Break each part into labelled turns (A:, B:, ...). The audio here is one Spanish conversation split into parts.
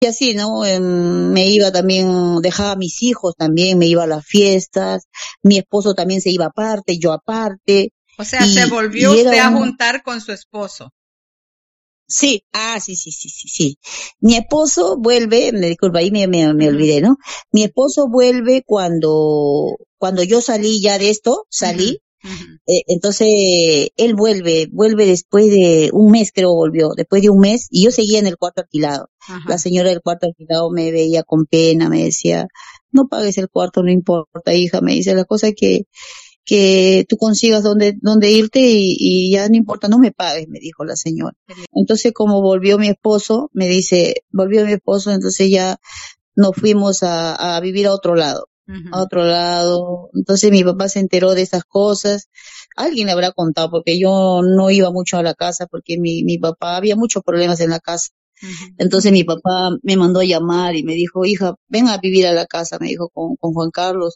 A: y así, ¿no? Me iba también, dejaba a mis hijos también, me iba a las fiestas, mi esposo también se iba aparte, yo aparte,
B: O sea, se volvió
A: y era
B: usted a
A: una,
B: juntar con su esposo.
A: sí, sí. Mi esposo vuelve, me disculpa, ahí me
B: Ujú,
A: olvidé, ¿no? Mi esposo vuelve cuando yo salí ya de esto,
B: ujú,
A: salí.
B: ujú.
A: Entonces, él vuelve después de un mes, creo volvió, después de un mes, y yo seguía en el cuarto alquilado. La
B: Ajá.
A: señora del cuarto alquilado me veía con pena, me decía, no pagues el cuarto, no importa, hija, me dice, la cosa es que tú consigas dónde irte y ya no importa, no me pagues, me dijo la señora. Entonces, como volvió mi esposo, me dice, volvió mi esposo, entonces ya nos fuimos a vivir a otro lado, a
B: Ujú.
A: otro lado. Entonces mi papá se enteró de esas cosas. Alguien le habrá contado porque yo no iba mucho a la casa porque mi papá, había muchos problemas en la casa.
B: Ujú.
A: Entonces mi papá me mandó a llamar y me dijo, hija, ven a vivir a la casa, me dijo con Juan Carlos,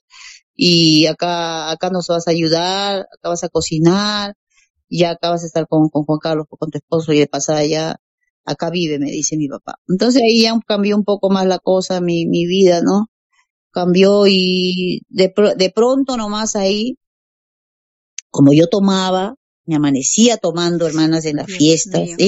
A: y acá nos vas a ayudar, acá vas a cocinar, ya acá vas a estar con Juan Carlos, con tu esposo, y de pasada ya acá vive, me dice mi papá. Entonces ahí ya cambió un poco más la cosa, mi vida, ¿no? Cambió y de pronto nomás ahí, como yo tomaba, me amanecía tomando, hermanas, en las
B: Dios
A: fiestas.
B: mío.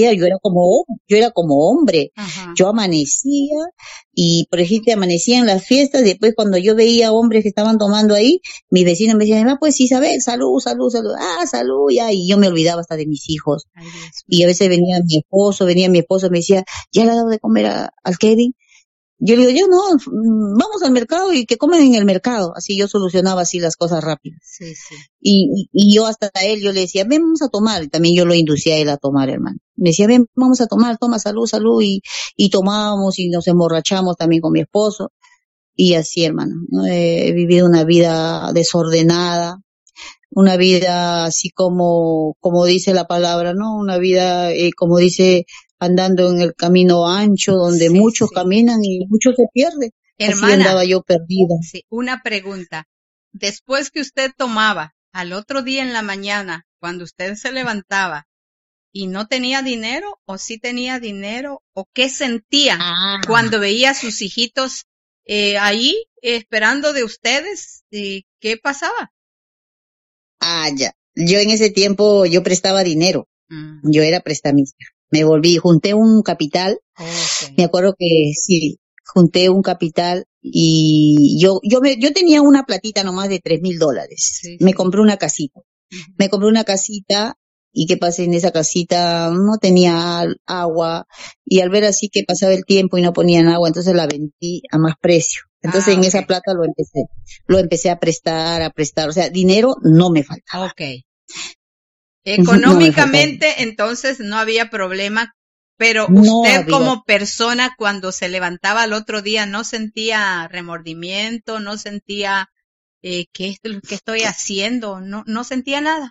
A: Yo era como hombre.
B: Ajá.
A: Yo amanecía y, por ejemplo, amanecía en las fiestas. Después, cuando yo veía hombres que estaban tomando ahí, mis vecinos me decían, ah, pues Isabel, salud, salud, salud. Ah, salud, ya. Y yo me olvidaba hasta de mis hijos.
B: Ay, Dios
A: Y a
B: mío.
A: veces venía mi esposo, me decía, ¿ya le ha dado de comer al Kevin? Yo le digo, yo no, vamos al mercado y que comen en el mercado. Así yo solucionaba así las cosas rápido.
B: Sí, sí.
A: Y yo hasta a él, yo le decía, ven, vamos a tomar. Y también yo lo inducía a él a tomar, hermano. Me decía, ven, vamos a tomar, toma, salud, salud. Y tomábamos y nos emborrachamos también con mi esposo. Y así, hermano, ¿no? He vivido una vida desordenada, una vida así como dice la palabra, ¿no? Una vida, como dice, andando en el camino ancho, donde
B: Sí,
A: muchos
B: sí.
A: caminan y muchos se pierden. Así
B: Hermana,
A: andaba yo perdida.
B: sí, una pregunta. Después que usted tomaba, al otro día en la mañana, cuando usted se levantaba y no tenía dinero, o sí tenía dinero, o qué sentía
A: Ah,
B: cuando veía a sus hijitos ahí esperando de ustedes, y qué pasaba.
A: ya. Yo en ese tiempo yo prestaba dinero.
B: Mm,
A: Yo era prestamista. Junté un capital. Me
B: okay.
A: acuerdo que sí, junté un capital y yo tenía una platita nomás de $3,000.
B: Sí,
A: Me
B: sí.
A: compré una casita.
B: Ujú.
A: Me compré una casita y qué pasa en esa casita, no tenía agua, y al ver así que pasaba el tiempo y no ponían agua, entonces la vendí a más precio. Entonces
B: Ah,
A: en esa
B: okay.
A: plata lo empecé a prestar, o sea, dinero no me faltaba,
B: Okay.
A: no me faltaba,
B: Económicamente, entonces no había problema, pero
A: no
B: usted
A: había.
B: como persona cuando se levantaba al otro día no sentía remordimiento, no sentía qué es lo que estoy haciendo, no sentía nada.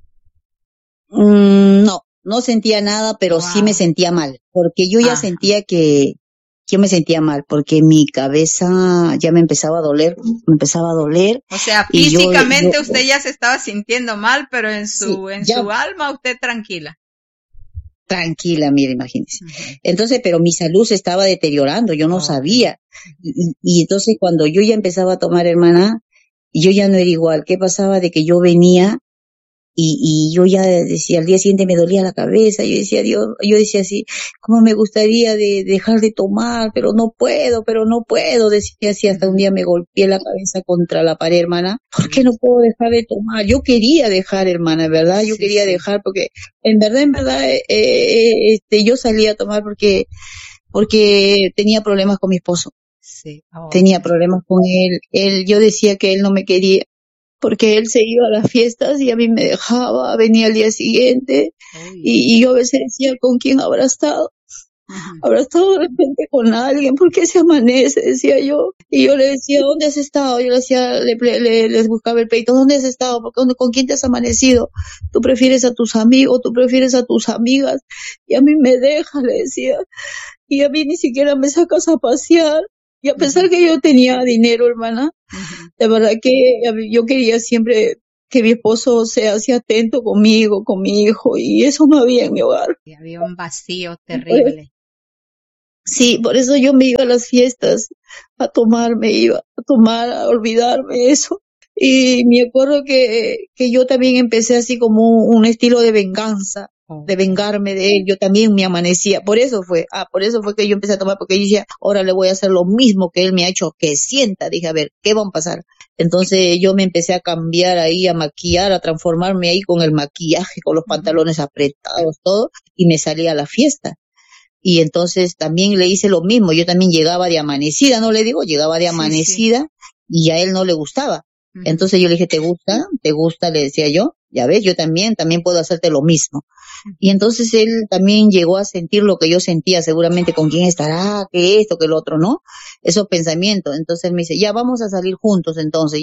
A: No, no sentía nada, pero sí me
B: Wow.
A: sentía mal, porque yo ya
B: Ajá.
A: sentía que yo me sentía mal, porque mi cabeza ya me empezaba a doler,
B: O sea,
A: y
B: físicamente usted ya se estaba sintiendo mal, pero en
A: sí,
B: su en
A: ya
B: su alma usted tranquila.
A: tranquila, mire, imagínese.
B: Ujú.
A: Entonces, pero mi salud se estaba deteriorando, yo no
B: Okay.
A: sabía. Y entonces cuando yo ya empezaba a tomar, hermana, yo ya no era igual. ¿Qué pasaba? De que yo venía y yo ya decía, al día siguiente me dolía la cabeza, yo decía, Dios, yo decía así, cómo me gustaría de dejar de tomar, pero no puedo, decía así, hasta un
B: Ujú.
A: día me golpeé la cabeza contra la pared, hermana, ¿por qué no
B: Dios.
A: puedo dejar de tomar? Yo quería dejar, hermana, ¿verdad? Yo
B: Sí,
A: quería
B: sí.
A: dejar porque, en verdad, yo salí a tomar porque tenía problemas con mi esposo,
B: Sí.
A: tenía
B: Okay.
A: problemas con él, yo decía que él no me quería, porque él se iba a las fiestas y a mí me dejaba, venía al día siguiente
B: Uy.
A: y yo a veces decía, ¿con quién habrá estado?
B: Ujú.
A: ¿Habrá estado de repente con alguien? ¿Por qué se amanece? Decía yo. Y yo le decía, ¿dónde has estado? Yo le decía, les buscaba el peito, ¿dónde has estado? ¿Con quién te has amanecido? ¿Tú prefieres a tus amigos? ¿Tú prefieres a tus amigas? Y a mí me deja, le decía. Y a mí ni siquiera me sacas a pasear. Y a pesar
B: Ujú.
A: que yo tenía dinero, hermana,
B: Ujú.
A: de verdad que yo quería siempre que mi esposo sea así atento conmigo, con mi hijo, y eso no había en mi hogar.
B: Y había un vacío
A: Por eso,
B: terrible.
A: Sí, por eso yo me iba a las fiestas a tomar, me iba a tomar, a olvidarme eso. Y me acuerdo que yo también empecé así como un estilo de venganza, de
B: Oh,
A: vengarme de él. Yo también me amanecía. Por eso fue que yo empecé a tomar, porque yo decía, ahora le voy a hacer lo mismo que él me ha hecho, que sienta. Dije, a ver, ¿qué va a pasar? Entonces yo me empecé a cambiar ahí, a maquillar, a transformarme ahí con el maquillaje, con los
B: ujú.
A: pantalones apretados, todo, y me salí a la fiesta. Y entonces también le hice lo mismo, yo también llegaba de amanecida, no le digo, llegaba de
B: Sí, sí.
A: amanecida y a él no le gustaba.
B: Ujú,
A: Entonces yo le dije, ¿te gusta? ¿Te gusta? Le decía yo, ya ves, yo también puedo hacerte lo mismo. Y
B: ujú.
A: entonces él también llegó a sentir lo que yo sentía, seguramente con quién estará, que esto, que lo otro, ¿no? Esos pensamientos. Entonces él me dice, ya vamos a salir juntos, entonces,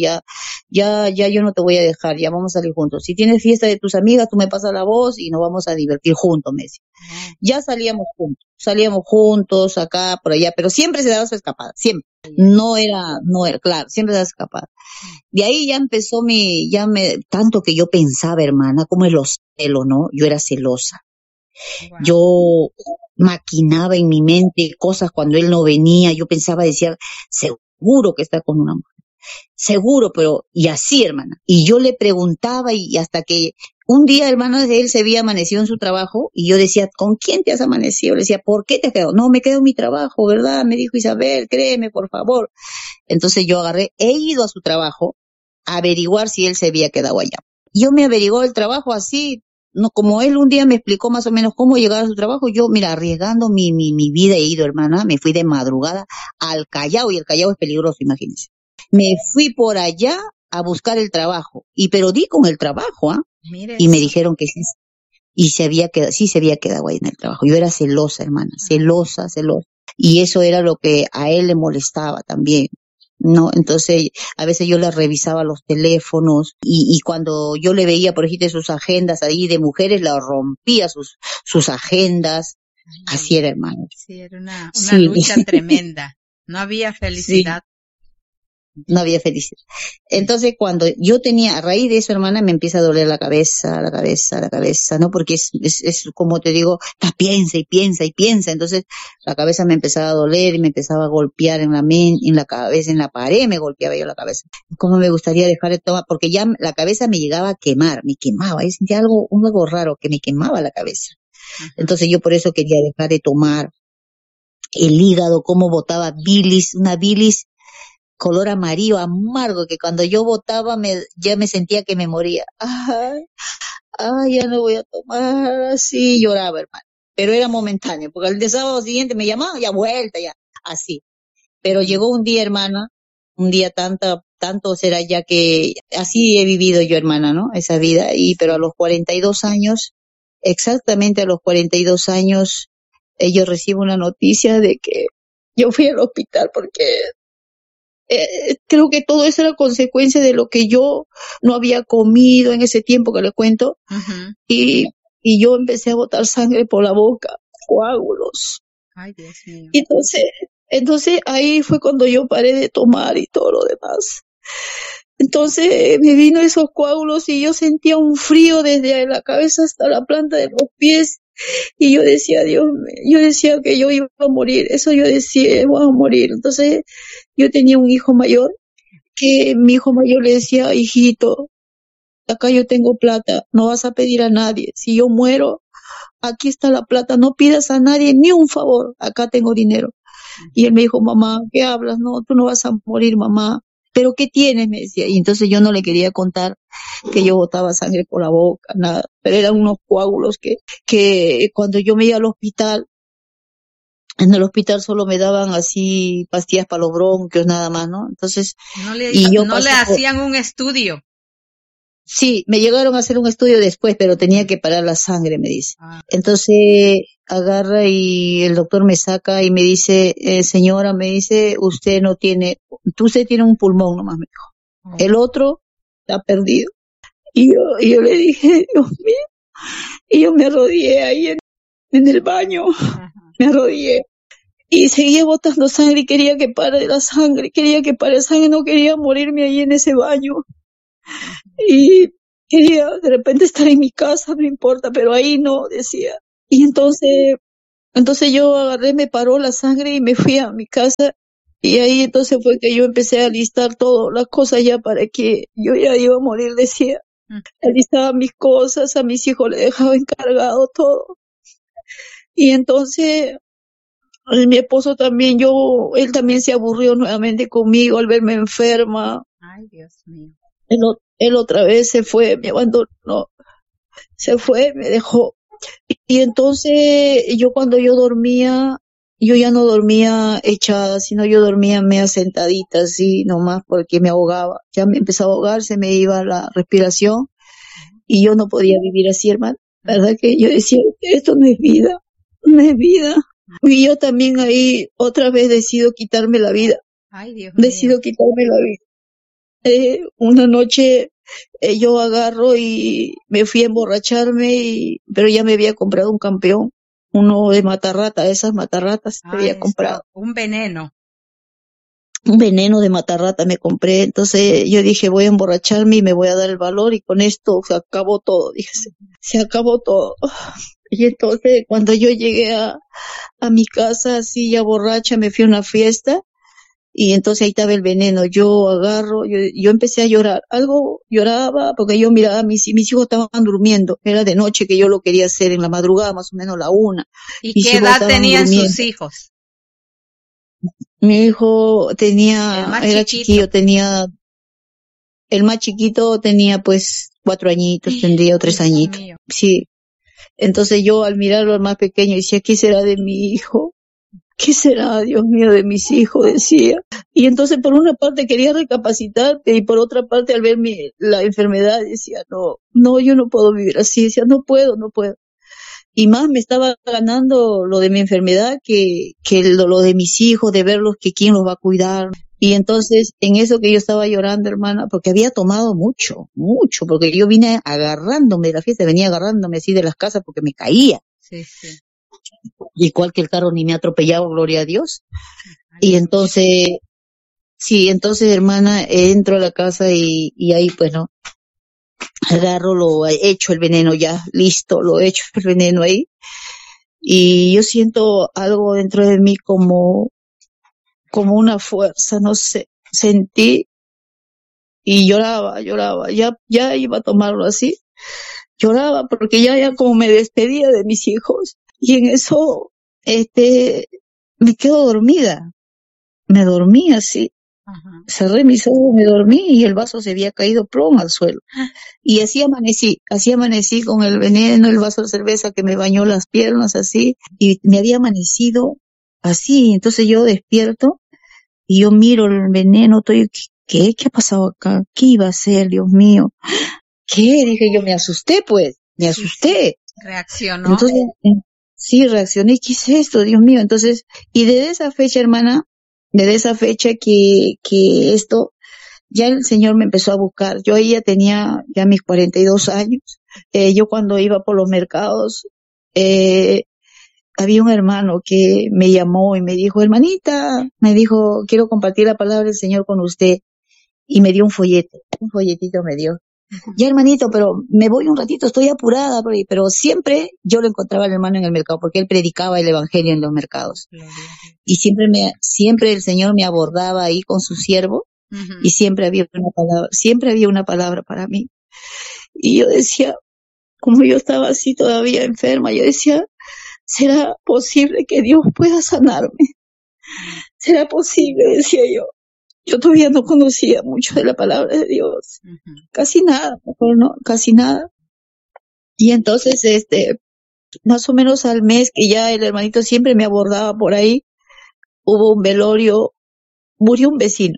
A: ya yo no te voy a dejar, ya vamos a salir juntos. Si tienes fiesta de tus amigas, tú me pasas la voz y nos vamos a divertir juntos, me decía.
B: Oh,
A: Ya salíamos juntos acá, por allá, pero siempre se daba su escapada, siempre.
B: ay, ay.
A: No era, claro, siempre se daba su escapada. De ahí ya empezó tanto que yo pensaba, hermana, como es los celos, ¿no? Yo era celosa.
B: Wow.
A: Yo maquinaba en mi mente cosas cuando él no venía, yo pensaba, decía, seguro que está con una mujer, seguro, pero, y así, hermana. Y yo le preguntaba y hasta que un día, hermano, él se había amanecido en su trabajo y yo decía, ¿con quién te has amanecido? Le decía, ¿por qué te has quedado? No, me quedo en mi trabajo, ¿verdad? Me dijo Isabel, créeme, por favor. Entonces yo he ido a su trabajo a averiguar si él se había quedado allá. Yo me averiguó el trabajo así, no, como él un día me explicó más o menos cómo llegar a su trabajo, yo, mira, arriesgando mi vida he ido, hermana, me fui de madrugada al Callao, y el Callao es peligroso, imagínense. Me fui por allá a buscar el trabajo, pero di con el trabajo, ¿ah?
B: Mire
A: Y me
B: eso.
A: dijeron que sí, y sí se había quedado ahí en el trabajo. Yo era celosa, hermana,
B: Ay,
A: celosa, celosa. Y eso era lo que a él le molestaba también. ¿No? Entonces, a veces yo le revisaba los teléfonos y cuando yo le veía, por ejemplo, sus agendas ahí de mujeres, la rompía sus agendas.
B: ay,
A: Así
B: ay,
A: era,
B: ay.
A: hermano.
B: Sí, era una
A: Sí,
B: lucha tremenda. No había
A: sí.
B: felicidad.
A: No había felicidad. Entonces, cuando yo tenía, a raíz de eso, hermana, me empieza a doler la cabeza, la cabeza, la cabeza, ¿no? Porque es como te digo, piensa y piensa y piensa. Entonces, la cabeza me empezaba a doler y me empezaba a golpear en la cabeza, en la pared me golpeaba yo la cabeza. ¿Cómo me gustaría dejar de tomar? Porque ya la cabeza me llegaba a quemar, me quemaba. Yo sentía algo raro que me quemaba la cabeza.
B: Ajá.
A: Entonces, yo por eso quería dejar de tomar el hígado, cómo botaba bilis, una bilis color amarillo amargo que cuando yo botaba ya me sentía que me moría. Ay, ya no voy a tomar, así lloraba, hermano. Pero era momentáneo, porque el de sábado siguiente me llamaba, ya vuelta, ya, así. Pero
B: Ujú.
A: llegó un día, hermana, un día tanto será ya que así he vivido yo, hermana, ¿no? Esa vida, pero a
B: Sí.
A: los 42 años, exactamente a los 42 años, yo recibo una noticia de que yo fui al hospital porque creo que todo eso era consecuencia de lo que yo no había comido en ese tiempo que le cuento
B: Ujú.
A: y, y yo empecé a botar sangre por la boca, coágulos.
B: Ay, Dios mío.
A: Y entonces ahí fue cuando yo paré de tomar y todo lo demás. Entonces me vino esos coágulos y yo sentía un frío desde la cabeza hasta la planta de los pies y yo decía, Dios mío, yo decía que yo iba a morir, eso yo decía, voy a morir. Entonces yo tenía un hijo mayor que mi hijo mayor le decía, hijito, acá yo tengo plata, no vas a pedir a nadie. Si yo muero, aquí está la plata, no pidas a nadie ni un favor, acá tengo dinero. Y él me dijo, mamá, ¿qué hablas? No, tú no vas a morir, mamá. ¿Pero qué tienes? Me decía. Y entonces yo no le quería contar que yo botaba sangre por la boca, nada. Pero eran unos coágulos que cuando yo me iba al hospital, en el hospital solo me daban así pastillas para los bronquios, nada más, ¿no? Entonces, y yo
B: No le
A: pasé por,
B: hacían un estudio.
A: sí, me llegaron a hacer un estudio después, pero tenía que parar la sangre, me dice.
B: Ah,
A: Entonces agarra y el doctor me saca y me dice, señora, me dice, usted tiene un pulmón nomás, me dijo.
B: oh,
A: El otro está perdido. Y yo le dije, Dios mío, y yo me arrodillé ahí en el baño,
B: ajá.
A: me arrodillé. Y seguía botando sangre y quería que pare la sangre, quería que pare la sangre, no quería morirme ahí en ese baño.
B: Ujú.
A: Y quería de repente estar en mi casa, no importa, pero ahí no, decía. Y entonces Entonces yo agarré, me paró la sangre y me fui a mi casa. Y ahí entonces fue que yo empecé a listar todas las cosas ya para que yo ya iba a morir, decía. Alistaba mis cosas, a mis hijos les dejaba encargado todo. Y entonces mi esposo también, él también se aburrió nuevamente conmigo al verme enferma.
B: Ay, Dios mío.
A: Él otra vez se fue, me abandonó, se fue, me dejó. Y entonces cuando yo dormía, yo ya no dormía echada, sino yo dormía media sentadita, así nomás porque me ahogaba. Ya me empezaba a ahogar, se me iba la respiración y yo no podía vivir así, hermano. La verdad que yo decía, esto no es vida, no es vida. Y yo también ahí otra vez decido quitarme la vida.
B: Ay, Dios mío.
A: Decido quitarme la vida. Una noche yo agarro y me fui a emborracharme, pero ya me había comprado un campeón, uno de matarrata, esas matarratas me había comprado.
B: Un veneno.
A: Un veneno de matarrata me compré, entonces yo dije voy a emborracharme y me voy a dar el valor y con esto se acabó todo, dije, se acabó todo. Y entonces cuando yo llegué a mi casa así ya borracha, me fui a una fiesta. Y entonces ahí estaba el veneno, yo agarro, yo empecé a llorar, algo lloraba porque yo miraba a mis hijos estaban durmiendo, era de noche que yo lo quería hacer en la madrugada, más o menos la 1.
B: ¿Y qué edad tenían sus hijos?
A: Mi hijo era chiquillo, el más chiquito tenía pues 4 añitos, tendría 3 añitos, sí. Entonces yo al mirarlo al más pequeño decía, ¿qué será de mi hijo? ¿Qué será, Dios mío, de mis hijos? Decía. Y entonces por una parte quería recapacitar y por otra parte al ver la enfermedad decía, no, yo no puedo vivir así. Decía, no puedo. Y más me estaba ganando lo de mi enfermedad que lo de mis hijos, de verlos, que quién los va a cuidar. Y entonces en eso que yo estaba llorando, hermana, porque había tomado mucho, porque yo vine agarrándome de la fiesta, venía agarrándome así de las casas porque me caía.
B: Sí.
A: Igual que el carro ni me ha atropellado, gloria a Dios. Y entonces, hermana, entro a la casa y ahí pues no, agarro, lo he hecho el veneno ya, listo, lo he hecho el veneno ahí. Y yo siento algo dentro de mí como una fuerza, no sé, sentí y lloraba, ya iba a tomarlo así. Lloraba porque ya como me despedía de mis hijos y en eso, me quedo dormida. Me dormí así.
B: Ajá.
A: Cerré mis ojos, me dormí y el vaso se había caído plom al suelo. Y así amanecí con el veneno, el vaso de cerveza que me bañó las piernas así, y me había amanecido así. Entonces yo despierto y yo miro el veneno, estoy, ¿qué ha pasado acá? ¿Qué iba a hacer, Dios mío? ¿Qué? Dije yo, me asusté.
B: Sí. Reaccionó.
A: Entonces, sí, reaccioné, ¿qué es esto, Dios mío? Entonces, y desde esa fecha, hermana, que esto, ya el Señor me empezó a buscar. Yo ahí ya tenía ya mis 42 años. Yo cuando iba por los mercados, había un hermano que me llamó y me dijo, hermanita, quiero compartir la palabra del Señor con usted. Y me dio un folletito me dio. Ya, hermanito, pero me voy un ratito, estoy apurada, pero siempre yo lo encontraba al hermano en el mercado, porque él predicaba el evangelio en los mercados. Y siempre el Señor me abordaba ahí con su siervo, y siempre había una palabra para mí. Y yo decía, como yo estaba así todavía enferma, yo decía, ¿será posible que Dios pueda sanarme? ¿Será posible? Decía yo. Yo todavía no conocía mucho de la palabra de Dios. Casi nada, mejor no, casi nada. Y entonces, más o menos al mes que ya el hermanito siempre me abordaba por ahí, hubo un velorio, murió un vecino.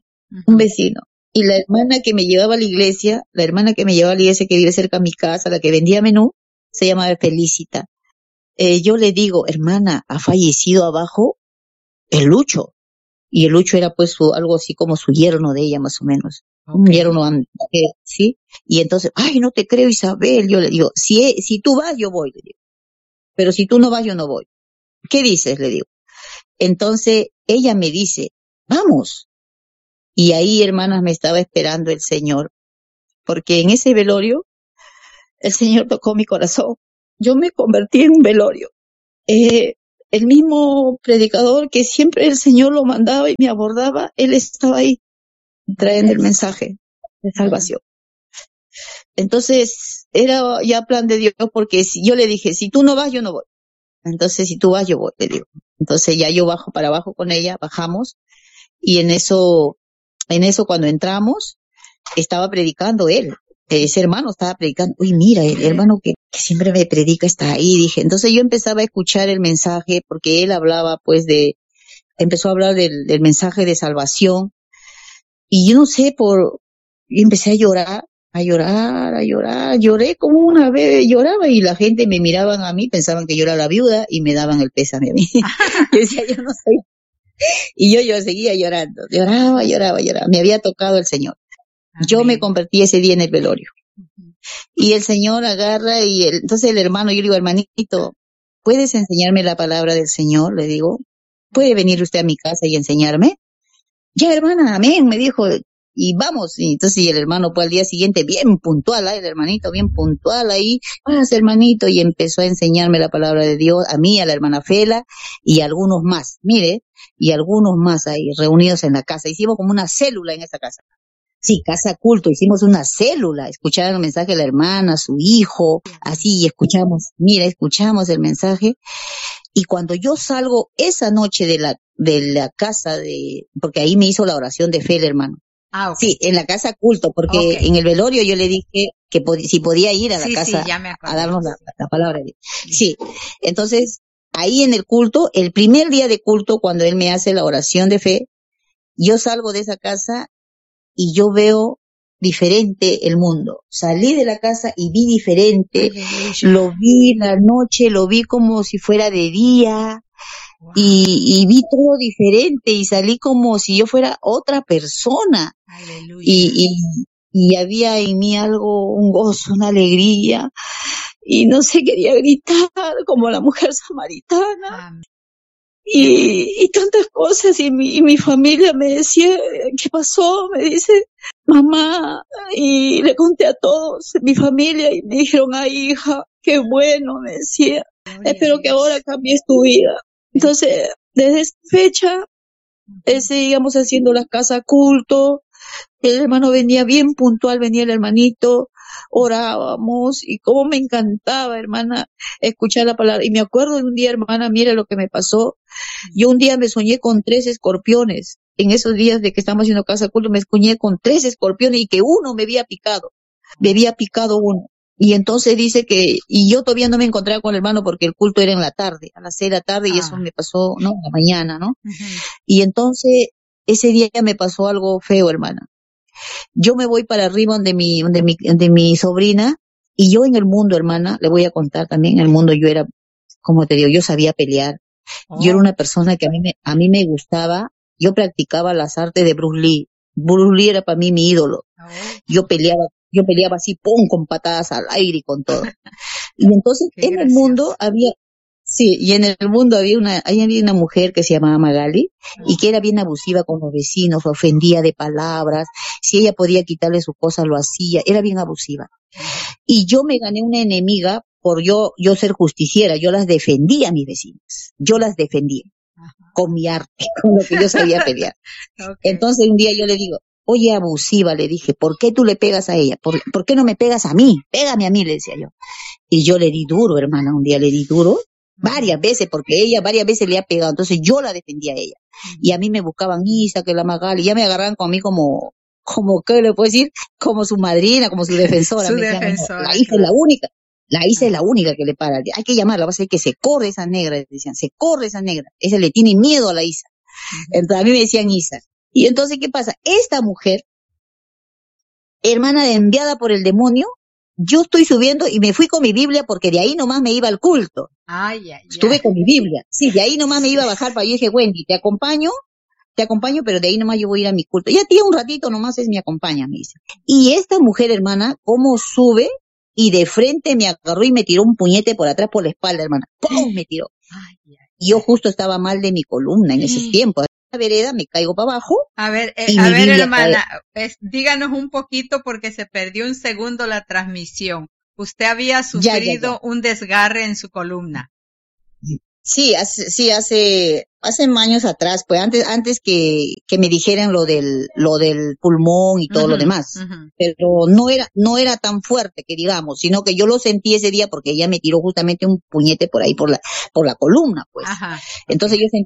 A: Y la hermana que me llevaba a la iglesia, que vive cerca de mi casa, la que vendía menú, se llamaba Felicita. Yo le digo, hermana, ha fallecido abajo el Lucho. Y el Lucho era pues algo así como su yerno de ella, más o menos. Okay. Un yerno, ¿sí? Y entonces, ay, no te creo, Isabel. Yo le digo, si tú vas, yo voy, le digo. Pero si tú no vas, yo no voy. ¿Qué dices? Le digo. Entonces, ella me dice, vamos. Y ahí, hermanas, me estaba esperando el Señor. Porque en ese velorio, el Señor tocó mi corazón. Yo me convertí en un velorio. el mismo predicador que siempre el Señor lo mandaba y me abordaba, él estaba ahí trayendo el mensaje de salvación. Entonces, era ya plan de Dios, porque si yo le dije, si tú no vas, yo no voy. Entonces, si tú vas, yo voy, le digo. Entonces, ya yo bajo para abajo con ella, bajamos, y en eso cuando entramos, estaba predicando él. Ese hermano estaba predicando. Uy, mira, el hermano que siempre me predica está ahí, dije. Entonces yo empezaba a escuchar el mensaje, porque él hablaba, pues, empezó a hablar del mensaje de salvación, y yo no sé, y empecé a llorar, lloré como una bebé, lloraba, y la gente me miraban a mí, pensaban que yo era la viuda, y me daban el pésame a mí. Yo decía, yo no soy. Y yo seguía llorando, lloraba, me había tocado el Señor. Yo me convertí ese día en el velorio. Y el Señor agarra entonces el hermano, yo le digo, hermanito, ¿puedes enseñarme la palabra del Señor? Le digo, ¿puede venir usted a mi casa y enseñarme? Ya, hermana, amén, me dijo, y vamos. Y entonces el hermano fue al día siguiente bien puntual, el hermanito bien puntual ahí, hermanito, y empezó a enseñarme la palabra de Dios, a mí, a la hermana Fela, y a algunos más, mire, y algunos más ahí reunidos en la casa. Hicimos como una célula en esa casa. Sí, casa culto, hicimos una célula, escuchaban el mensaje de la hermana, su hijo, así, y escuchamos el mensaje. Y cuando yo salgo esa noche de la casa porque ahí me hizo la oración de fe el hermano.
B: Okay.
A: Sí, en la casa culto, porque en el velorio yo le dije que si podía ir a la casa a darnos la palabra de Dios. Sí, entonces, ahí en el culto, el primer día de culto, cuando él me hace la oración de fe, yo salgo de esa casa y yo veo diferente el mundo. Salí de la casa y vi diferente. Lo vi la noche, lo vi como si fuera de día. Wow. Y vi todo diferente y salí como si yo fuera otra persona. Y había en mí algo, un gozo, una alegría. Y no sé, quería gritar como la mujer samaritana. Y tantas cosas, y mi familia me decía, ¿qué pasó? Me dice, mamá, y le conté a todos, mi familia, y me dijeron, ay, hija, qué bueno, me decía, espero que ahora cambies tu vida. Entonces, desde esa fecha, seguíamos haciendo las casas culto, el hermano venía bien puntual, venía el hermanito, orábamos, y cómo me encantaba, hermana, escuchar la palabra. Y me acuerdo de un día, hermana, mira lo que me pasó. Yo un día me soñé con 3 escorpiones. En esos días de que estamos haciendo casa culto, me soñé con 3 escorpiones y que uno me había picado uno. Y entonces dice y yo todavía no me encontraba con el hermano porque el culto era en la tarde, a las 6 de la tarde, y eso me pasó, ¿no? En la mañana, ¿no? Y entonces, ese día me pasó algo feo, hermana. Yo me voy para arriba donde mi sobrina, y yo en el mundo, hermana, le voy a contar también, en el mundo yo era, como te digo, yo sabía pelear. Yo era una persona que a mí me gustaba, yo practicaba las artes de Bruce Lee. Bruce Lee era para mí mi ídolo. Yo peleaba así, pum, con patadas al aire y con todo. Y entonces en el mundo había una mujer que se llamaba Magali, y que era bien abusiva con los vecinos, ofendía de palabras, si ella podía quitarle sus cosas lo hacía, era bien abusiva. Y yo me gané una enemiga por yo ser justiciera, yo las defendía a mis vecinas, con mi arte, con lo que yo sabía pelear. Entonces un día yo le digo, oye, abusiva, le dije, ¿por qué tú le pegas a ella? ¿Por qué no me pegas a mí? Pégame a mí, le decía yo. Y yo le di duro, hermana, un día le di duro, varias veces, porque ella varias veces le ha pegado, entonces yo la defendía a ella. Y a mí me buscaban Isa, que la Magali, ya me agarraban con mí como, ¿qué le puedo decir? Como su madrina, como su defensora. Me decían, no, la Isa es la única que le para, hay que llamarla, va a ser que se corre esa negra, decían, se corre esa negra, esa le tiene miedo a la Isa. Entonces a mí me decían Isa. Y entonces, ¿qué pasa? Esta mujer, hermana enviada por el demonio, yo estoy subiendo y me fui con mi Biblia porque de ahí nomás me iba al culto. Estuve con mi Biblia. Sí, de ahí nomás me iba a bajar para yo dije, Wendy, te acompaño, pero de ahí nomás yo voy a ir a mi culto. Ya tía, un ratito nomás me acompaña, me dice. Y esta mujer, hermana, cómo sube y de frente me agarró y me tiró un puñete por atrás por la espalda, hermana. ¡Pum! Me tiró. Y yo justo estaba mal de mi columna en esos tiempos. La vereda, me caigo para abajo.
B: A ver, hermana, díganos un poquito porque se perdió un segundo la transmisión. Usted había sufrido un desgarre en su columna.
A: hace años atrás, pues antes que me dijeran lo del pulmón y todo lo demás. Pero no era tan fuerte que digamos, sino que yo lo sentí ese día porque ella me tiró justamente un puñete por ahí por la columna, pues.
B: Ajá.
A: Entonces yo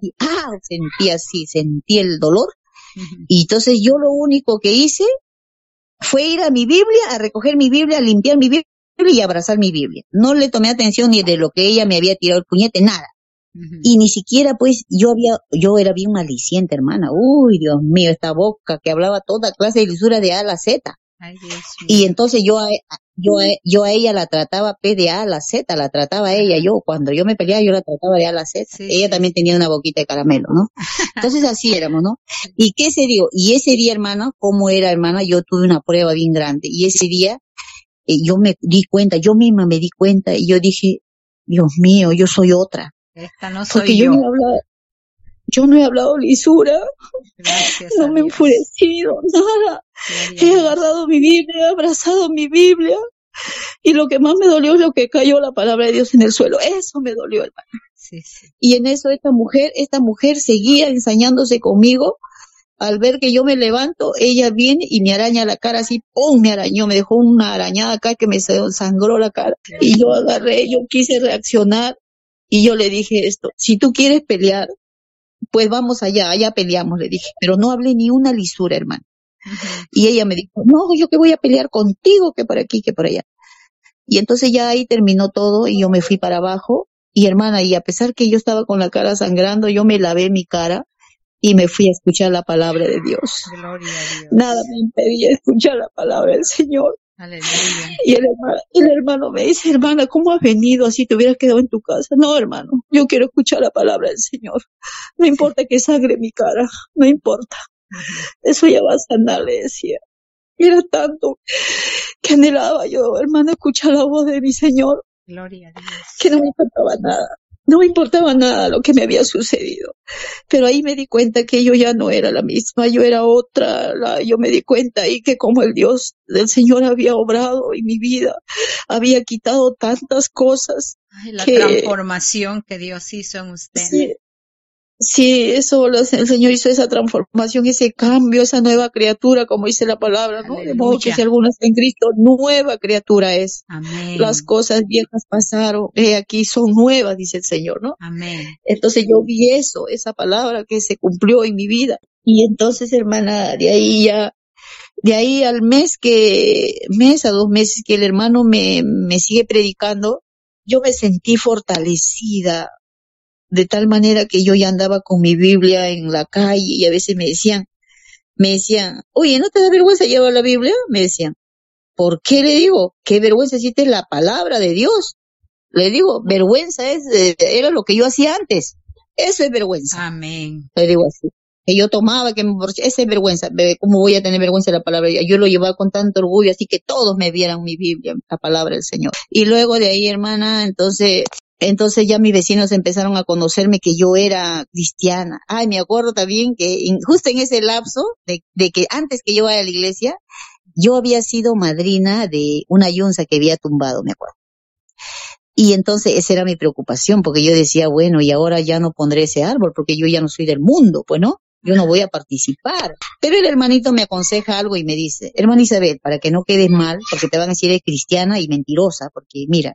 A: sentí el dolor. Y entonces yo lo único que hice fue ir a mi Biblia, a recoger mi Biblia, a limpiar mi Biblia y abrazar mi Biblia. No le tomé atención ni de lo que ella me había tirado el puñete, nada. Y ni siquiera, pues, yo era bien maliciente, hermana. Uy, Dios mío, esta boca que hablaba toda clase de lisura de A a la Z.
B: Ay, Dios mío.
A: Y entonces yo a ella la trataba de A a la Z, la trataba a ella. Yo, cuando yo me peleaba, yo la trataba de A a la Z.
B: Sí,
A: Ella
B: sí.
A: también tenía una boquita de caramelo, ¿no? Entonces así éramos, ¿no? Y ese día, hermana, ¿cómo era, hermana? Yo tuve una prueba bien grande. Y ese día, yo me di cuenta, yo misma me di cuenta, y yo dije, Dios mío, yo soy otra.
B: Esta no
A: Porque
B: soy yo.
A: yo no he hablado lisura,
B: Gracias
A: no
B: a
A: me he
B: Dios.
A: enfurecido, nada.
B: Gloria a
A: He
B: Dios.
A: agarrado mi Biblia, he abrazado mi Biblia, y lo que más me dolió es lo que cayó la palabra de Dios en el suelo. Eso me dolió, hermano.
B: Sí, sí.
A: Y en eso esta mujer seguía ensañándose conmigo. Al ver que yo me levanto, ella viene y me araña la cara así, ¡pum! Me arañó, me dejó una arañada acá que me sangró la cara. Y yo quise reaccionar, y yo le dije esto: si tú quieres pelear, pues vamos allá peleamos, le dije, pero no hablé ni una lisura, hermano. Y ella me dijo, no, yo que voy a pelear contigo, que por aquí, que por allá. Y entonces ya ahí terminó todo y yo me fui para abajo. Y hermana, y a pesar que yo estaba con la cara sangrando, yo me lavé mi cara y me fui a escuchar la palabra de Dios.
B: Gloria a Dios.
A: Nada me impedía escuchar la palabra del Señor.
B: Aleluya.
A: Y el hermano me dice, hermana, ¿cómo has venido así? ¿Te hubieras quedado en tu casa? No, hermano, yo quiero escuchar la palabra del Señor. No importa que sangre mi cara, no importa. Eso ya va a sanar, le decía. Y era tanto que anhelaba yo, hermana, escuchar la voz de mi Señor,
B: Gloria a Dios.
A: que no me importaba nada. No me importaba nada lo que me había sucedido. Pero ahí me di cuenta que yo ya no era la misma, yo era otra. Yo me di cuenta ahí que como el Dios del Señor había obrado en mi vida, había quitado tantas cosas.
B: Ay, la transformación que Dios hizo en usted.
A: Sí, eso, el Señor hizo esa transformación, ese cambio, esa nueva criatura, como dice la palabra, ¿no?
B: Aleluya.
A: De modo que si alguno está en Cristo, nueva criatura es.
B: Amén.
A: Las cosas viejas pasaron, aquí son nuevas, dice el Señor, ¿no?
B: Amén.
A: Entonces yo vi eso, esa palabra que se cumplió en mi vida. Y entonces, hermana, de ahí al mes a 2 meses que el hermano me sigue predicando, yo me sentí fortalecida, de tal manera que yo ya andaba con mi Biblia en la calle y a veces me decían, oye, ¿no te da vergüenza llevar la Biblia? Me decían. ¿Por qué? Le digo, qué vergüenza si esta es la palabra de Dios. Le digo, vergüenza era lo que yo hacía antes. Eso es vergüenza.
B: Amén.
A: Le digo así. Que yo tomaba, esa es vergüenza. ¿Cómo voy a tener vergüenza de la palabra? Yo lo llevaba con tanto orgullo, así que todos me vieran mi Biblia, la palabra del Señor. Y luego de ahí, hermana, entonces ya mis vecinos empezaron a conocerme que yo era cristiana. Ay, me acuerdo también que justo en ese lapso de que antes que yo vaya a la iglesia, yo había sido madrina de una yunza que había tumbado, me acuerdo. Y entonces esa era mi preocupación, porque yo decía, bueno, y ahora ya no pondré ese árbol, porque yo ya no soy del mundo, pues no, yo no voy a participar. Pero el hermanito me aconseja algo y me dice, hermana Isabel, para que no quedes mal, porque te van a decir es cristiana y mentirosa, porque mira,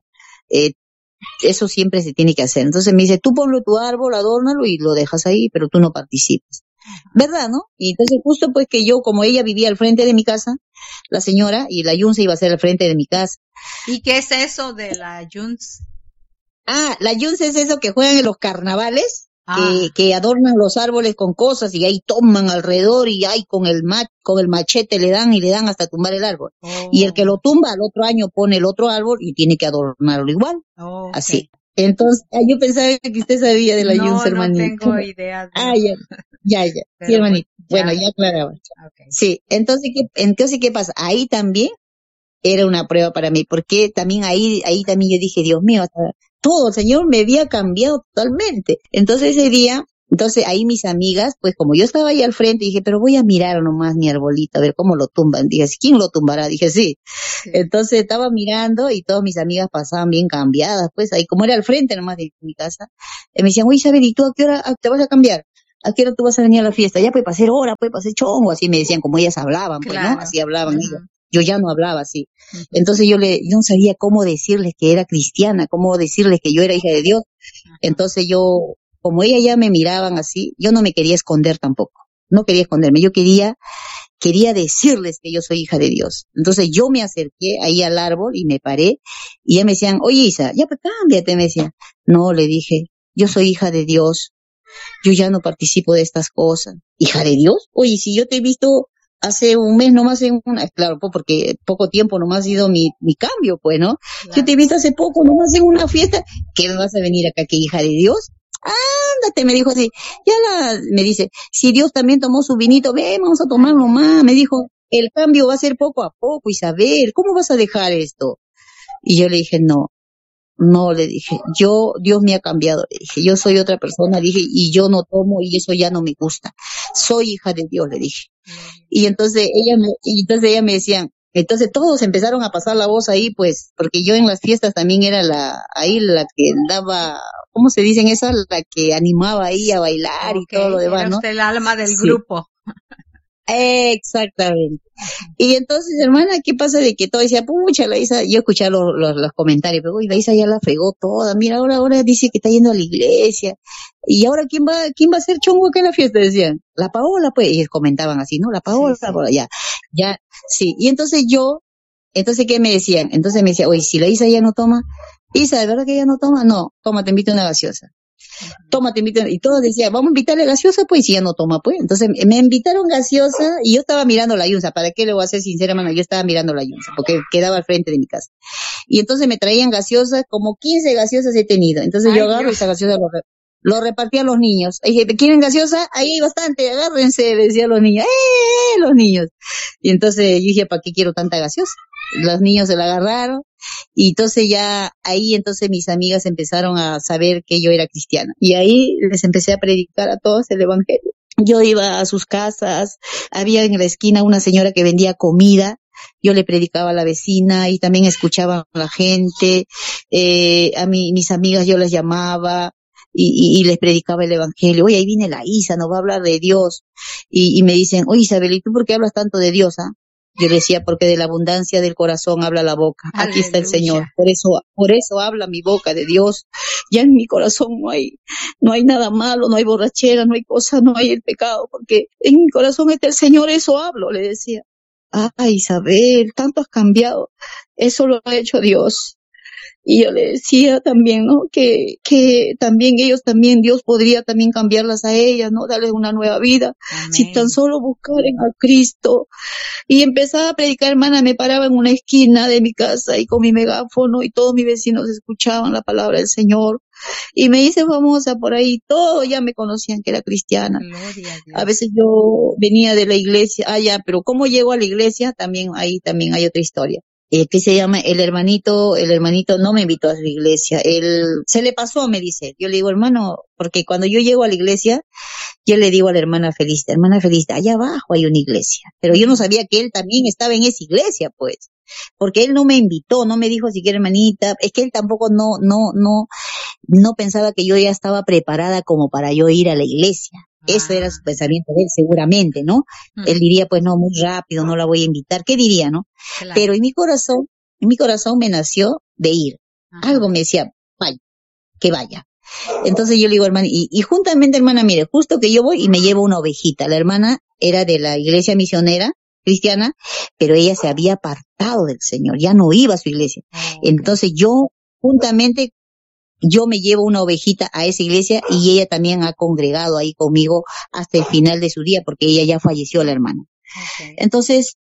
A: eso siempre se tiene que hacer. Entonces me dice, tú ponlo tu árbol, adórnalo y lo dejas ahí, pero tú no participas. ¿Verdad, no? Y entonces justo pues que yo, como ella vivía al frente de mi casa, la señora, y la yunza iba a ser al frente de mi casa.
B: ¿Y qué es eso de la yunza?
A: La yunza es eso que juegan en los carnavales, que adornan los árboles con cosas y ahí toman alrededor y ahí con el machete le dan hasta tumbar el árbol. Y el que lo tumba al otro año pone el otro árbol y tiene que adornarlo igual. Okay. Así. Entonces, yo pensaba que usted sabía de la yunza, hermanita.
B: No tengo idea.
A: Ya. Sí, hermanita. Bueno, ya aclaraba. Okay. Sí, entonces, ¿qué pasa? Ahí también era una prueba para mí, porque también ahí también yo dije, Dios mío, todo, el Señor me había cambiado totalmente. Entonces ese día Entonces ahí mis amigas, pues como yo estaba ahí al frente, dije, pero voy a mirar nomás mi arbolito, a ver cómo lo tumban. Dije, ¿quién lo tumbará? Dije, sí.
B: Sí.
A: Entonces estaba mirando y todas mis amigas pasaban bien cambiadas, pues ahí como era al frente nomás de mi casa, me decían, oye Isabel, ¿y tú a qué hora te vas a cambiar? ¿A qué hora tú vas a venir a la fiesta? Ya pues para hacer hora, pues para hacer chongo, así me decían, como ellas hablaban, pues, ¿no?
B: Claro.
A: Así hablaban ellas.
B: Ujú.
A: Yo ya no hablaba así.
B: Ujú.
A: Entonces yo no sabía cómo decirles que era cristiana, cómo decirles que yo era hija de Dios.
B: Ajá.
A: Entonces yo, como ellas ya me miraban así, yo no me quería esconder tampoco. No quería esconderme, yo quería decirles que yo soy hija de Dios. Entonces yo me acerqué ahí al árbol y me paré y ya me decían, oye Isa, ya pues cámbiate, me decían. No, le dije, yo soy hija de Dios, yo ya no participo de estas cosas. ¿Hija de Dios? Oye, si yo te he visto hace un mes nomás en una, claro, pues porque poco tiempo nomás ha sido mi cambio, pues, ¿no? Yo te he
B: Claro.
A: visto hace poco nomás en una fiesta, ¿qué me vas a venir acá, que hija de Dios? Ándate, me dijo así, me dice, si Dios también tomó su vinito, ven, vamos a tomar
B: Ay, ay,
A: nomás, me dijo, el cambio va a ser poco a poco, Isabel, ¿cómo vas a dejar esto? Y yo le dije, no, no, le dije, Dios me ha cambiado, le dije, yo soy otra persona, le dije, y yo no tomo y eso ya no me gusta, soy hija de Dios, le dije. Y entonces ella me decían, entonces todos empezaron a pasar la voz ahí, pues, porque yo en las fiestas también era ahí la que daba, ¿cómo se dicen esas? La que animaba ahí a bailar y todo lo
B: Okay,
A: demás,
B: era
A: ¿no?
B: usted el alma del
A: Sí,
B: grupo.
A: exactamente. Y entonces, hermana, ¿qué pasa? De que todo decía, pucha, la Isa, yo escuchaba los comentarios, pero uy, la Isa ya la fregó toda, mira, ahora dice que está yendo a la iglesia, y ahora ¿quién va a hacer chongo acá en la fiesta? Decían, la Paola, pues, y ellos comentaban así, ¿no? La
B: Sí,
A: Paola,
B: sí.
A: ya, sí. Y entonces, ¿qué me decían? Entonces me decía, oye, si la Isa ya no toma, Isa, ¿de verdad que ella no toma? No, toma, te invito a una gaseosa. Toma, te invito. Y todos decían, vamos a invitarle gaseosa, pues, y si ya no toma, pues. Entonces me invitaron gaseosa y yo estaba mirando la yunza. ¿Para qué le voy a ser sincera, mano? Yo estaba mirando la yunza, porque quedaba al frente de mi casa. Y entonces me traían gaseosas, como 15 gaseosas he tenido. Entonces yo
B: Ay,
A: agarro esa
B: Dios.
A: gaseosa, lo repartí a los niños. Y dije, ¿quieren gaseosa? Ahí hay bastante, agárrense, le decía a los niños. Los niños! Y entonces yo dije, ¿para qué quiero tanta gaseosa? Los niños se la agarraron y entonces ya ahí entonces mis amigas empezaron a saber que yo era cristiana y ahí les empecé a predicar a todos el evangelio. Yo iba a sus casas, había en la esquina una señora que vendía comida, yo le predicaba a la vecina y también escuchaba a la gente, mis amigas yo las llamaba y les predicaba el evangelio. Oye, ahí viene la Isa, nos va a hablar de Dios. Y me dicen, oye Isabel, ¿y tú por qué hablas tanto de Dios, ah? Yo le decía, porque de la abundancia del corazón habla la boca. Aquí está el Señor.
B: Aleluya.
A: Por eso habla mi boca de Dios. Ya en mi corazón no hay nada malo, no hay borrachera, no hay cosa, no hay el pecado, porque en mi corazón está el Señor, eso hablo, le decía. Ay, Isabel, tanto has cambiado. Eso lo ha hecho Dios. Y yo le decía también, ¿no? Que también Dios podría también cambiarlas a ellas, ¿no? Darles una nueva vida. Si tan
B: Amén.
A: solo buscaren a Cristo. Y empezaba a predicar, hermana, me paraba en una esquina de mi casa y con mi megáfono y todos mis vecinos escuchaban la palabra del Señor. Y me hice famosa por ahí, todos ya me conocían que era cristiana.
B: Gloria a
A: A
B: Dios.
A: veces yo venía de la iglesia, pero ¿cómo llego a la iglesia? También hay otra historia. Que se llama el hermanito no me invitó a su iglesia, se le pasó, me dice. Yo le digo, hermano, porque cuando yo llego a la iglesia, yo le digo a la hermana Felista, allá abajo hay una iglesia. Pero yo no sabía que él también estaba en esa iglesia, pues. Porque él no me invitó, no me dijo siquiera hermanita, es que él tampoco no pensaba que yo ya estaba preparada como para yo ir a la iglesia. Eso era su pensamiento de él, seguramente, ¿no? Él diría, pues no, muy rápido, no la voy a invitar. ¿Qué diría, no?
B: Claro.
A: Pero en mi corazón me nació de ir.
B: Ajá.
A: Algo me decía, vaya, que vaya. Entonces yo le digo, hermana, y juntamente, hermana, mire, justo que yo voy y me llevo una ovejita. La hermana era de la iglesia misionera cristiana, pero ella se había apartado del Señor, ya no iba a su iglesia.
B: Okay.
A: Entonces juntamente, yo me llevo una ovejita a esa iglesia y ella también ha congregado ahí conmigo hasta el final de su día, porque ella ya falleció, la hermana.
B: Okay.
A: Entonces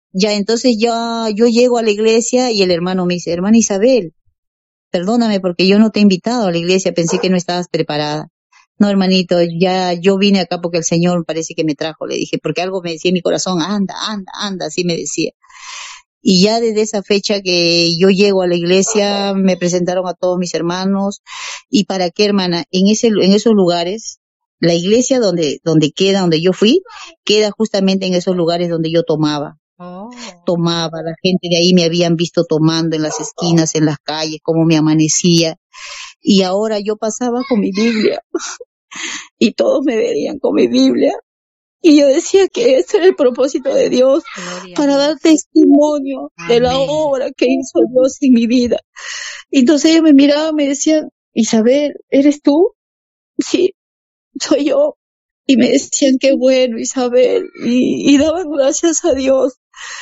A: yo llego a la iglesia y el hermano me dice, hermana Isabel, perdóname porque yo no te he invitado a la iglesia, pensé que no estabas preparada. No, hermanito, ya yo vine acá porque el Señor parece que me trajo, le dije, porque algo me decía en mi corazón, anda, anda, anda, así me decía. Y ya desde esa fecha que yo llego a la iglesia, me presentaron a todos mis hermanos. ¿Y para qué, hermana? En esos lugares, la iglesia donde yo fui, queda justamente en esos lugares donde yo tomaba.
B: Oh,
A: Tomaba, la gente de ahí me habían visto tomando en las esquinas, en las calles, cómo me amanecía. Y ahora yo pasaba con mi Biblia y todos me veían con mi Biblia. Y yo decía que ese era el propósito de Dios,
B: gloria a
A: para dar
B: Dios.
A: testimonio de la
B: Amén.
A: obra que hizo Dios en mi vida. Entonces ellos me miraban, me decían, Isabel, ¿eres tú? Sí, soy yo. Y me decían, qué bueno, Isabel. Y daban gracias a Dios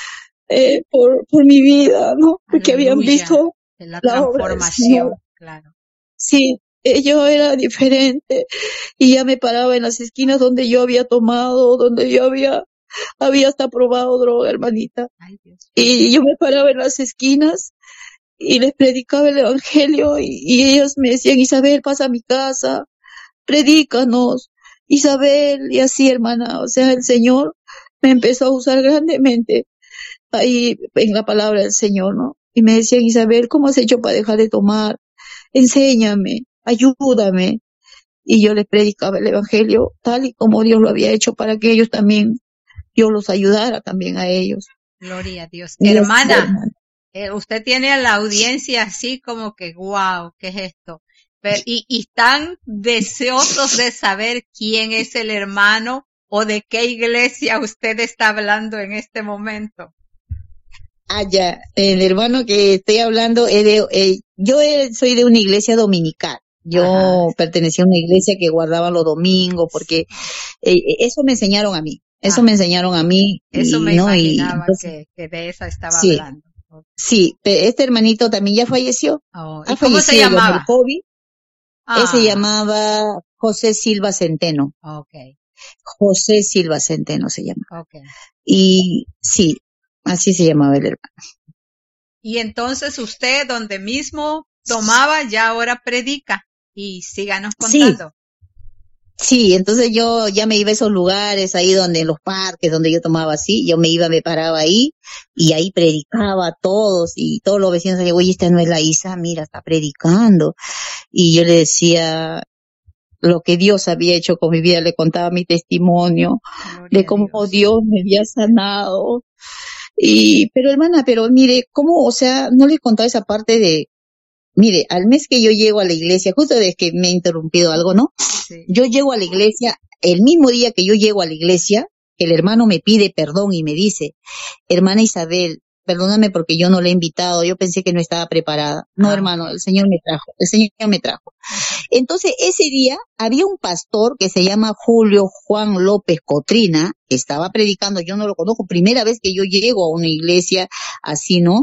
A: por mi vida, ¿no? Porque habían
B: Aleluya.
A: visto
B: De la
A: la obra del Señor.
B: transformación, claro.
A: Sí, yo era diferente y ya me paraba en las esquinas donde yo había tomado, donde yo había hasta probado droga, hermanita.
B: Ay, Dios.
A: Y yo me paraba en las esquinas y les predicaba el evangelio y ellos me decían, Isabel, pasa a mi casa, predícanos, Isabel, y así, hermana. O sea, el Señor me empezó a usar grandemente ahí en la palabra del Señor, ¿no? Y me decían, Isabel, ¿cómo has hecho para dejar de tomar? Enséñame, ayúdame. Y yo les predicaba el evangelio tal y como Dios lo había hecho para que ellos también, Dios los ayudara también a ellos.
B: Gloria a Dios.
A: Y así,
B: Hermana, usted tiene a la audiencia así como que, wow, ¿qué es esto? Y están deseosos de saber quién es el hermano o de qué iglesia usted está hablando en este momento.
A: Ya, el hermano que estoy hablando es yo soy de una iglesia dominical. Yo pertenecía a una iglesia que guardaba los domingos porque eso me enseñaron a mí. Eso me enseñaron a mí.
B: Eso me
A: ¿no?
B: imaginaba
A: Entonces,
B: que de esa estaba
A: sí,
B: hablando.
A: sí, este hermanito también ya falleció.
B: Oh, ¿y
A: Ha
B: cómo se
A: fallecido ya por el
B: llamaba?
A: COVID. Él se
B: Ah,
A: llamaba José Silva Centeno.
B: okay,
A: José Silva Centeno se llama.
B: okay.
A: Y sí, así se llamaba el hermano.
B: Y entonces usted, donde mismo tomaba, ya ahora predica. Y síganos contando.
A: Sí, entonces yo ya me iba a esos lugares ahí donde en los parques donde yo tomaba así, yo me paraba ahí y ahí predicaba a todos y todos los vecinos decían, oye, esta no es la Isa, mira, está predicando. Y yo le decía lo que Dios había hecho con mi vida, le contaba mi testimonio de cómo Dios me había sanado. Pero hermana, pero mire, cómo, o sea, no le contaba esa parte de, mire, al mes que yo llego a la iglesia, justo desde que me he interrumpido algo, ¿no?
B: Sí.
A: Yo llego a la iglesia, el mismo día que yo llego a la iglesia, el hermano me pide perdón y me dice, hermana Isabel, perdóname porque yo no le he invitado, yo pensé que no estaba preparada. No, hermano,
B: Okay.
A: el Señor me trajo. Entonces, ese día había un pastor que se llama Julio Juan López Cotrina, que estaba predicando, yo no lo conozco, primera vez que yo llego a una iglesia así, ¿no?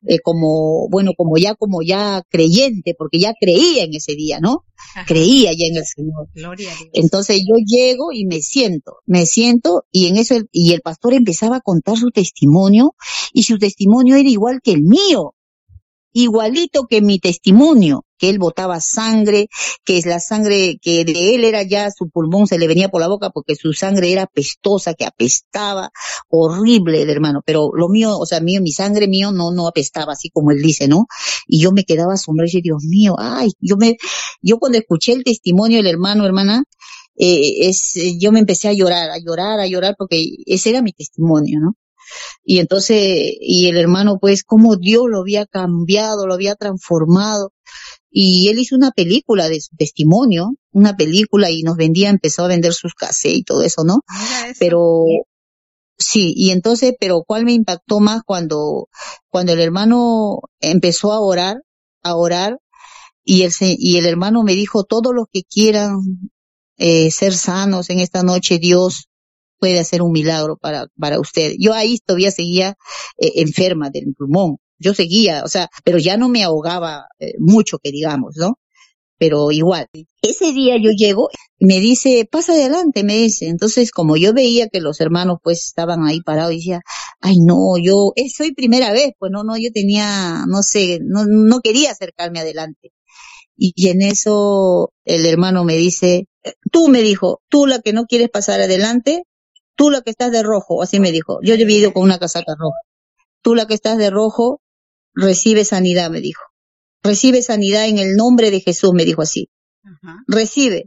A: Como ya creyente, porque ya creía en ese día, ¿no?
B: Ajá.
A: Creía ya en el Señor.
B: Gloria a Dios.
A: Entonces yo llego y me siento y en eso el pastor empezaba a contar su testimonio y su testimonio era igual que el mío, igualito que mi testimonio, que él botaba sangre, que es la sangre que de él era ya, su pulmón se le venía por la boca porque su sangre era apestosa, que apestaba, horrible el hermano, pero lo mío, o sea, mi sangre mío no apestaba así como él dice, ¿no? Y yo me quedaba asombrada y Dios mío, yo cuando escuché el testimonio del hermana, yo me empecé a llorar porque ese era mi testimonio, ¿no? Y entonces, y el hermano, pues, cómo Dios lo había cambiado, lo había transformado. Y él hizo una película de su testimonio, una película y empezó a vender sus cassettes y todo eso, ¿no? Pero, sí, y entonces, pero ¿cuál me impactó más cuando el hermano empezó a orar, y el hermano me dijo, todos los que quieran ser sanos en esta noche, Dios puede hacer un milagro para usted. Yo ahí todavía seguía enferma del pulmón. Yo seguía, o sea, pero ya no me ahogaba mucho, que digamos, ¿no? Pero igual. Ese día yo llego, me dice, pasa adelante, me dice. Entonces, como yo veía que los hermanos pues estaban ahí parados, decía, ay no, soy primera vez, pues no, yo tenía, no sé, no quería acercarme adelante. Y en eso el hermano me dice, me dijo, tú la que no quieres pasar adelante, tú la que estás de rojo, así me dijo. Yo había ido con una casaca roja. Tú la que estás de rojo, recibe sanidad, me dijo. Recibe sanidad en el nombre de Jesús, me dijo así. Recibe.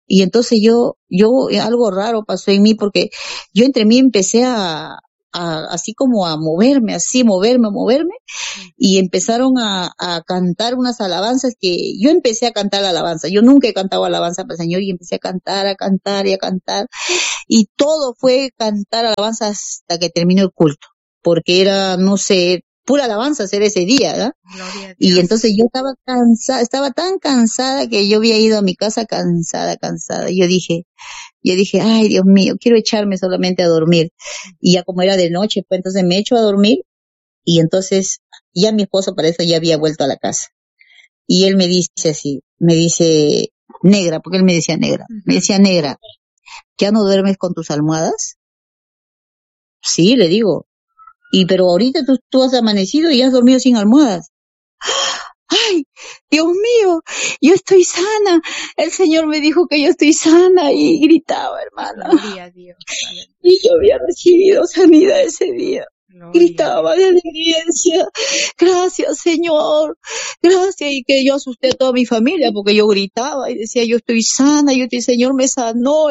A: Y entonces algo raro pasó en mí porque yo entre mí empecé así como a moverme, moverme, y empezaron a cantar unas alabanzas que yo empecé a cantar alabanza. Yo nunca he cantado alabanza para el Señor y empecé a cantar y a cantar. Y todo fue cantar alabanza hasta que terminó el culto, porque era, no sé, pura alabanza hacer ese día, ¿verdad? Y entonces yo estaba cansada, estaba tan cansada que yo había ido a mi casa cansada. Yo dije, ay, Dios mío, quiero echarme solamente a dormir. Y ya como era de noche, pues entonces me echo a dormir y entonces ya mi esposo para eso ya había vuelto a la casa. Y él me dice así, negra, porque él me decía negra, ¿ya no duermes con tus almohadas? Sí, le digo. Pero ahorita tú has amanecido y has dormido sin almohadas. ¡Ay, Dios mío! Yo estoy sana. El Señor me dijo que yo estoy sana y gritaba, hermana.
B: Gloria a Dios.
A: Y yo había recibido sanidad ese día. Gritaba de alegría, decía, gracias Señor, gracias, y que yo asusté a toda mi familia porque yo gritaba y decía, yo estoy sana, el Señor me sanó,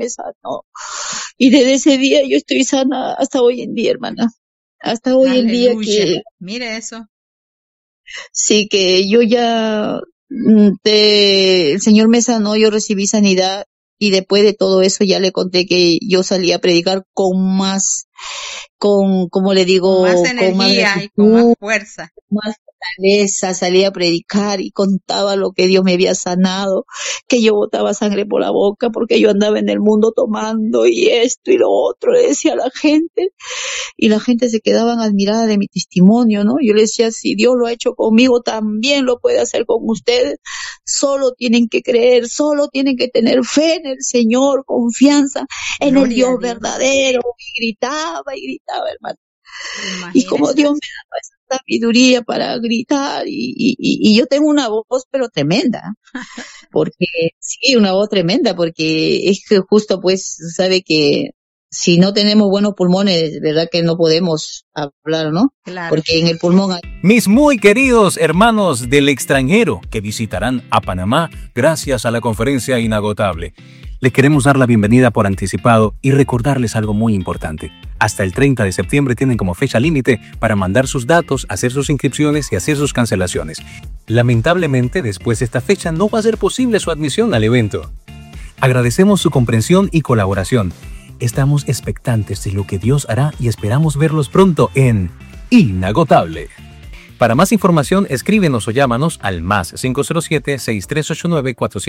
A: y desde ese día yo estoy sana hasta hoy en día, hermana, hasta hoy en día que,
B: mire eso,
A: sí, que yo ya, el Señor me sanó, yo recibí sanidad. Y después de todo eso ya le conté que yo salí a predicar con más, como le digo,
B: con más energía y con más fuerza.
A: Más fortaleza, salí a predicar y contaba lo que Dios me había sanado, que yo botaba sangre por la boca porque yo andaba en el mundo tomando y esto y lo otro, le decía a la gente. Y la gente se quedaba admirada de mi testimonio, ¿no? Yo le decía, si Dios lo ha hecho conmigo, también lo puede hacer con ustedes. Solo tienen que creer, solo tienen que tener fe en el Señor, confianza en el Dios verdadero. Y gritaba, hermano. Imagínese. Y como Dios me daba esa sabiduría para gritar, y yo tengo una voz, pero tremenda. Porque, sí, una voz tremenda, porque es que justo, pues, sabe que si no tenemos buenos pulmones, verdad que no podemos hablar, ¿no?
B: Claro.
A: Porque en el pulmón hay...
C: Mis muy queridos hermanos del extranjero que visitarán a Panamá gracias a la conferencia Inagotable, les queremos dar la bienvenida por anticipado y recordarles algo muy importante. Hasta el 30 de septiembre tienen como fecha límite para mandar sus datos, hacer sus inscripciones y hacer sus cancelaciones. Lamentablemente, después de esta fecha no va a ser posible su admisión al evento. Agradecemos su comprensión y colaboración. Estamos expectantes de lo que Dios hará y esperamos verlos pronto en Inagotable. Para más información, escríbenos o llámanos al +507-6389-400.